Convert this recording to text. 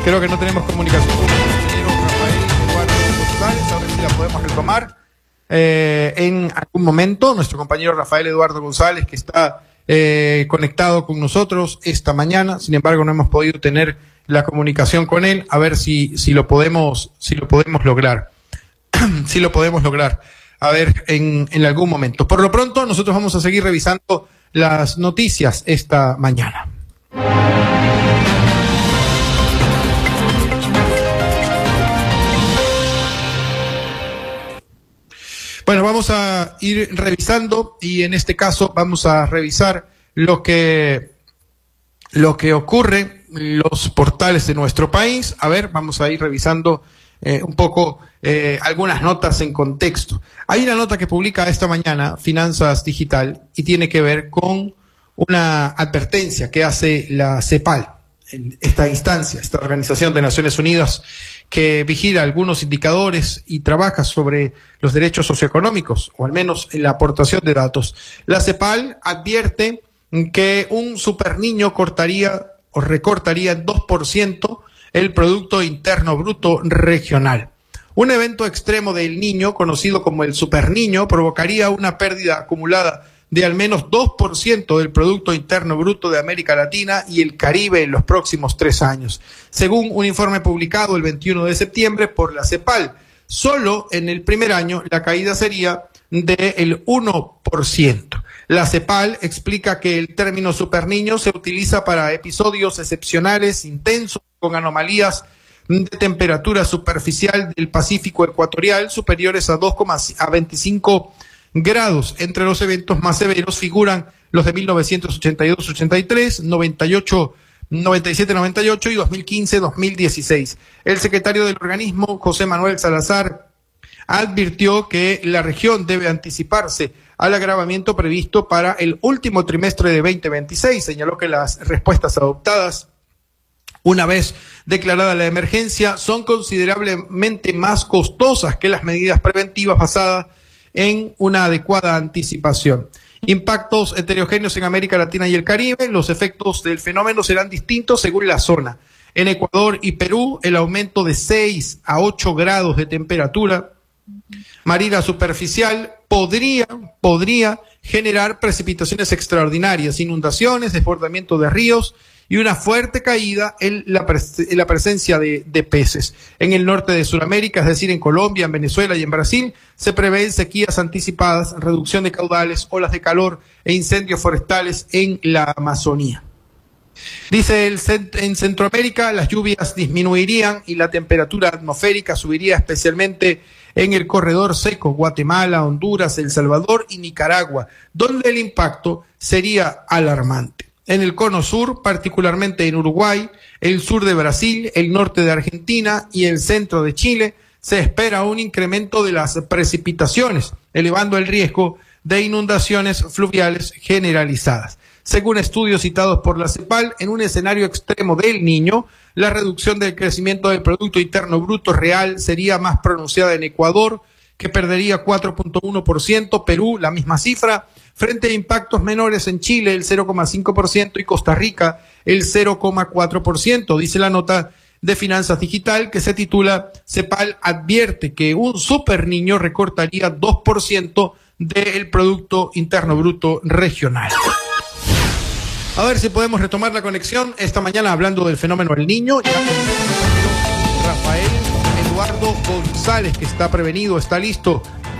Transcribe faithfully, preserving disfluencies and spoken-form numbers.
Creo que no tenemos comunicación con el compañero Rafael Eduardo González, a ver si la podemos retomar eh, en algún momento. Nuestro compañero Rafael Eduardo González, que está eh, conectado con nosotros esta mañana, sin embargo no hemos podido tener la comunicación con él, a ver si, si lo podemos, si lo podemos lograr, si lo podemos lograr, a ver en, en algún momento. Por lo pronto, nosotros vamos a seguir revisando las noticias esta mañana. Bueno, vamos a ir revisando y en este caso vamos a revisar lo que, lo que ocurre en los portales de nuestro país. A ver, vamos a ir revisando eh, un poco eh, algunas notas en contexto. Hay una nota que publica esta mañana Finanzas Digital y tiene que ver con una advertencia que hace la CEPAL, en esta instancia, esta Organización de Naciones Unidas que vigila algunos indicadores y trabaja sobre los derechos socioeconómicos, o al menos en la aportación de datos. La CEPAL advierte que un superniño cortaría o recortaría dos por ciento el Producto Interno Bruto regional. Un evento extremo del niño, conocido como el superniño, provocaría una pérdida acumulada de al menos dos por ciento del Producto Interno Bruto de América Latina y el Caribe en los próximos tres años. Según un informe publicado el veintiuno de septiembre por la CEPAL, solo en el primer año la caída sería del uno por ciento. La CEPAL explica que el término superniño se utiliza para episodios excepcionales, intensos, con anomalías de temperatura superficial del Pacífico ecuatorial superiores a dos coma veinticinco grados. Entre los eventos más severos figuran los de mil novecientos ochenta y dos ochenta y tres, noventa y ocho, noventa y siete noventa y ocho y dos mil quince dos mil dieciséis. El secretario del organismo, José Manuel Salazar, advirtió que la región debe anticiparse al agravamiento previsto para el último trimestre de veinte veintiséis. Señaló que las respuestas adoptadas una vez declarada la emergencia son considerablemente más costosas que las medidas preventivas basadas en una adecuada anticipación. Impactos heterogéneos en América Latina y el Caribe. Los efectos del fenómeno serán distintos según la zona. En Ecuador y Perú, el aumento de seis a ocho grados de temperatura marina superficial podría, podría generar precipitaciones extraordinarias, inundaciones, desbordamiento de ríos y una fuerte caída en la, pres en la presencia de, de peces. En el norte de Sudamérica, es decir, en Colombia, en Venezuela y en Brasil, se prevén sequías anticipadas, reducción de caudales, olas de calor e incendios forestales en la Amazonía. Dice el en Centroamérica las lluvias disminuirían y la temperatura atmosférica subiría especialmente en el corredor seco, Guatemala, Honduras, El Salvador y Nicaragua, donde el impacto sería alarmante. En el cono sur, particularmente en Uruguay, el sur de Brasil, el norte de Argentina y el centro de Chile, se espera un incremento de las precipitaciones, elevando el riesgo de inundaciones fluviales generalizadas. Según estudios citados por la CEPAL, en un escenario extremo del Niño, la reducción del crecimiento del Producto Interno Bruto real sería más pronunciada en Ecuador, que perdería cuatro punto uno por ciento, Perú la misma cifra, frente a impactos menores en Chile el cero coma cinco por ciento y Costa Rica el cero coma cuatro por ciento, dice la nota de Finanzas Digital que se titula CEPAL advierte que un superniño recortaría dos por ciento del Producto Interno Bruto regional. A ver si podemos retomar la conexión esta mañana hablando del fenómeno El Niño. Ya con el Rafael Eduardo González, que está prevenido, está listo